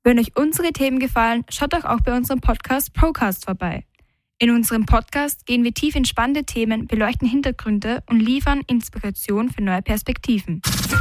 Wenn euch unsere Themen gefallen, schaut doch auch bei unserem Podcast Procast vorbei. In unserem Podcast gehen wir tief in spannende Themen, beleuchten Hintergründe und liefern Inspiration für neue Perspektiven.